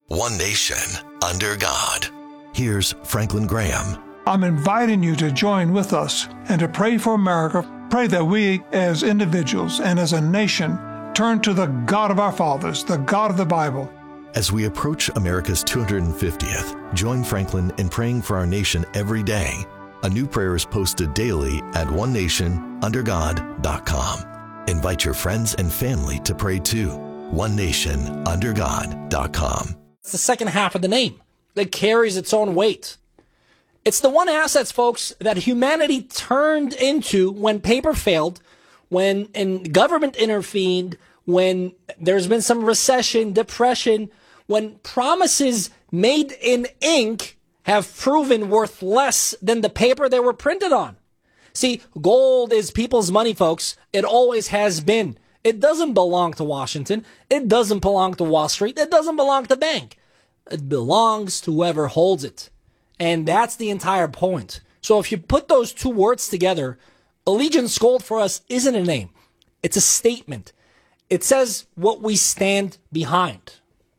One nation, under God. Here's Franklin Graham. I'm inviting you to join with us and to pray for America. Pray that we as individuals and as a nation turn to the God of our fathers, the God of the Bible. As we approach America's 250th, join Franklin in praying for our nation every day. A new prayer is posted daily at onenationundergod.com. Invite your friends and family to pray too. onenationundergod.com. It's the second half of the name that carries its own weight. It's the one assets, folks, that humanity turned into when paper failed, when government intervened, when there's been some recession, depression, when promises made in ink have proven worth less than the paper they were printed on. See, gold is people's money, folks. It always has been. It doesn't belong to Washington. It doesn't belong to Wall Street. It doesn't belong to the bank. It belongs to whoever holds it. And that's the entire point. So if you put those two words together, Allegiance Gold for us isn't a name. It's a statement. It says what we stand behind.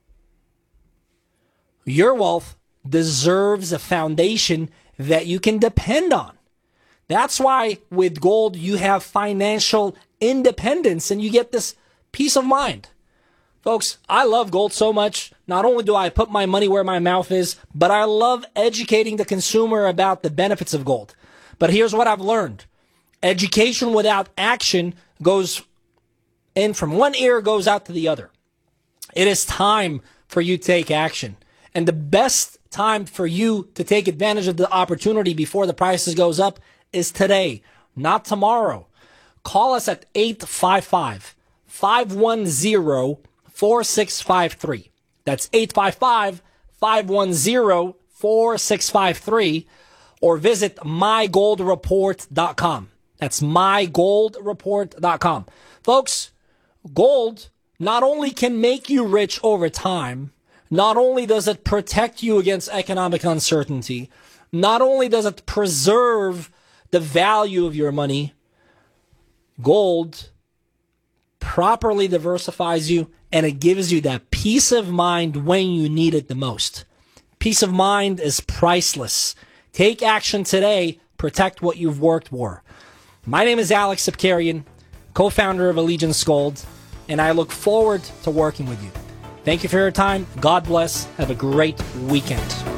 Your wealth deserves a foundation that you can depend on. That's why with gold, you have financial independence and you get this peace of mind. Folks, I love gold so much. Not only do I put my money where my mouth is, but I love educating the consumer about the benefits of gold. But here's what I've learned. Education without action goes in from one ear, goes out to the other. It is time for you to take action. And the best time for you to take advantage of the opportunity before the prices goes up is today, not tomorrow. Call us at 855-510-4653. That's 855-510-4653. Or visit mygoldreport.com. That's mygoldreport.com. Folks, gold not only can make you rich over time, not only does it protect you against economic uncertainty, not only does it preserve the value of your money, gold properly diversifies you and it gives you that peace of mind when you need it the most. Peace of mind is priceless. Take action today. Protect what you've worked for. My name is Alex Sapkarian, co-founder of Allegiance Gold, and I look forward to working with you. Thank you for your time. God bless. Have a great weekend.